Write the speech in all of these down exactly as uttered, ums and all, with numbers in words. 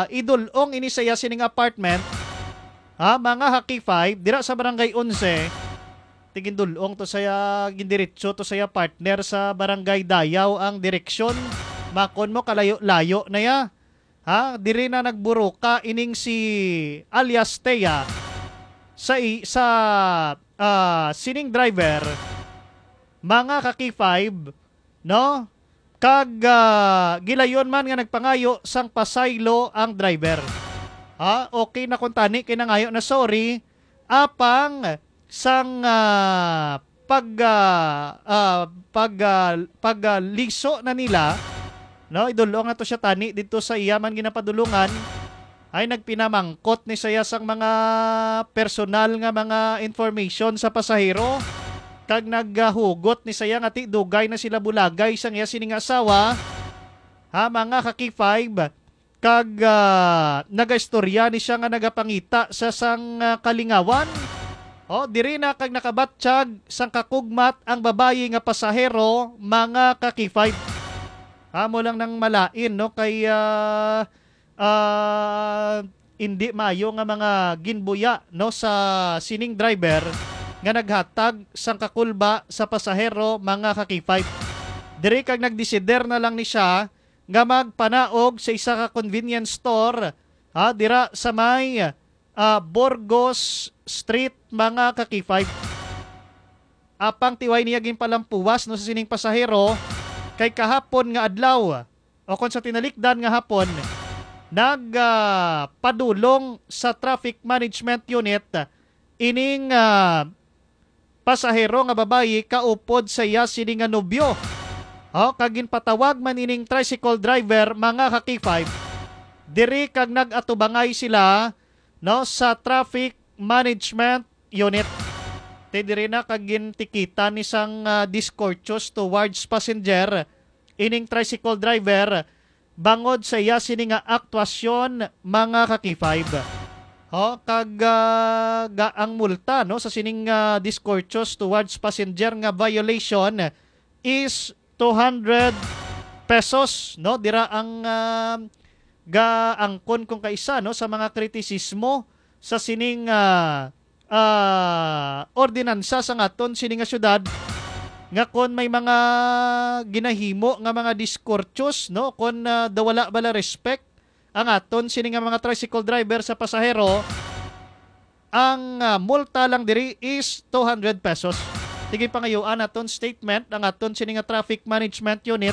idulong ini saya sining apartment, ha, mga Haki five, dira sa barangay eleven, tigin dulong to saya gindiretso to saya partner sa barangay Dayaw ang direksyon, makon mo kalayo-layo na ya. Ha, diri na nagburo ka ining si alias Teya sa sa uh, sining driver, mga Haki five, no? Kag uh, gilayon man nga nagpangayo sang pasaylo ang driver. Ha, okay na kung tani kinangayo na sorry apang sang uh, pag uh, uh, pag uh, pag uh, liso na nila, no, idulong ato siya tani dito sa iyaman ginapadulungan ay nagpinamangkot ni saya sang mga personal nga mga information sa pasahero, kag naghugot ni saya nga ti dugay na sila bulagay sang iya sining asawa, ha, mga Haki five, kag uh, nagastorya ni siya nga nagapangita sa sang uh, kalingawan. O, diri na kag nakabatsyag sang kakugmat ang babayi nga pasahero, mga Haki five. Amo lang nang malain, no, kay uh, uh, hindi mayo nga mga ginbuya, no, sa sining driver nga naghatag sang kakulba sa pasahero, mga Haki five. Diri kag nagdesider na lang ni siya nga magpanaog sa isa ka convenience store, ha, dira sa may uh, Burgos Street, mga Haki five. Apang tiway niya ginpalampuwas, no, sa sining pasahero, kay kahapon nga adlaw o kung sa tinalikdan nga hapon nagpadulong uh, sa traffic management unit ining uh, pasahero nga babayi kaupod sa iya sining nga nobyo. O, kagin patawag man ining tricycle driver, mga Haki five. Diri kag nagatubangay sila, no, sa traffic management unit. Te diri na kagin tikita ni sang uh, discourteous towards passenger ining tricycle driver bangod sa iya sining nga aktwasyon, mga Haki five. O, kag uh, gaang multa, no, sa sining uh, discourteous towards passenger nga violation is two hundred pesos, no, dira ang uh, gaangkon kung kaisa, no, sa mga kritisismo sa sining uh, uh, ordinansa sa ngaton sining nga syudad nga kon may mga ginahimo nga mga discourteous, no, kon uh, dawala bala respect ang aton sining nga mga tricycle driver sa pasahero, ang uh, multa lang diri is two hundred pesos. Sige pangayuan aton statement ang aton sining nga traffic management unit,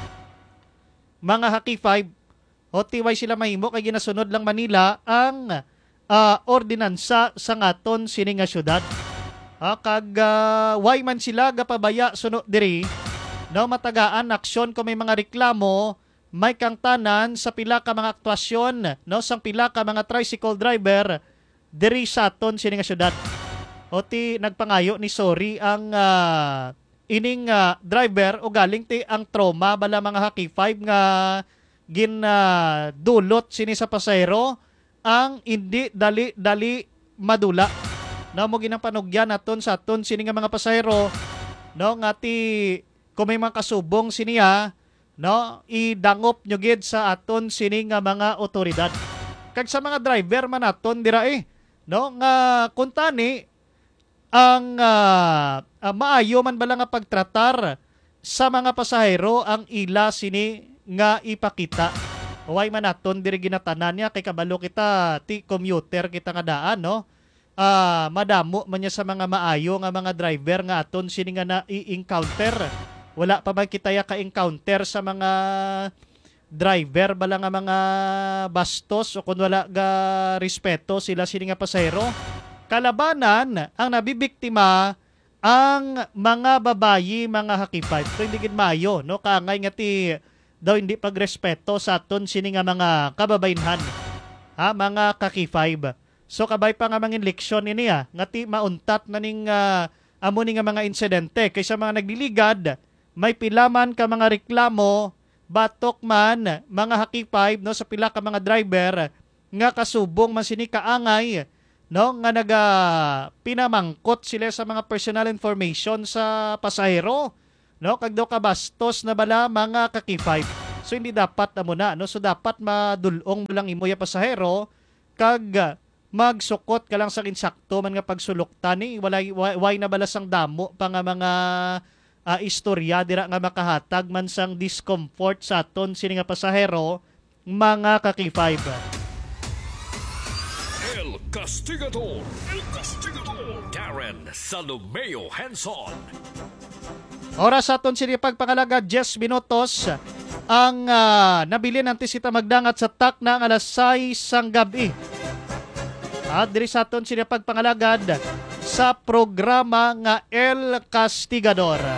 mga Haki five. O, tiway sila mahimo kay ginasunod lang Manila ang uh, ordinansa sa ngaton sining nga syudad. Ah, kag uh, why man sila gapabaya sunod diri, no, matagaan aksyon kung may mga reklamo, may kangtanan sa pila ka mga aktwasyon, no, sang pila ka mga tricycle driver diri sa aton sining nga syudad. O, ti nagpangayo ni sorry ang uh, ining uh, driver o galing ti ang trauma bala, mga Haki five, nga gin uh, dulot sini sa pasahero ang hindi dali-dali madula. No, mo ginang panugyan aton sa aton sini nga mga pasahero, no, nga ti kung may mga kasubong siniya, no, idangop nyo gid sa aton sini nga mga otoridad. Kag sa mga driver man aton dira eh, no, nga kuntani ang uh, uh, maayo man bala nga pagtratar sa mga pasahero ang ila sini nga ipakita. Huwag man naton diri ginatanan niya kay kabalo kita ti commuter kita nga daan, no. Ah, uh, madamo man niya sa mga maayo nga mga driver nga aton sini nga na-encounter. Wala pa man kita ya ka-encounter sa mga driver bala nga mga bastos o kun wala ga respeto sila sini nga pasahero. Kalabanan ang nabibiktima ang mga babayi, mga Haki five. So, hindi gid maayo, no, kangay nga ti daw hindi pagrespeto sa aton sini nga mga kababaynhan, ha, mga Haki five. So kabay pa nga mangin leksyon ini ah, nga ti mauntat na ning uh, amo ni nga mga insidente kaysa mga nagliligad, may pilaman ka mga reklamo, batok man, mga Haki five, no, sa pila ka mga driver nga kasubong man sini kaangay, no, nga naga pinamangkot sila sa mga personal information sa pasahero, no, kag daw kabastos na bala, mga Haki five. So hindi dapat amo na no. So dapat madulong mo lang imo ya pasahero kag ah, magsukot ka lang sa insakto man nga pagsuluktan ni walay way, way na balas ang damo pa nga mga ah, istorya dira nga makahatag man sang discomfort sa aton sini nga pasahero mga kaki five. El Castigador. El Castigador. Darren Salomeo Hanson. Oras aton sini pagpangalaga ten minutos ang ah, nabili ng tisita magdangat sa tak na ang alas sais sang gabi. At diri sa aton sini pagpangalagad sa programa nga El Castigador.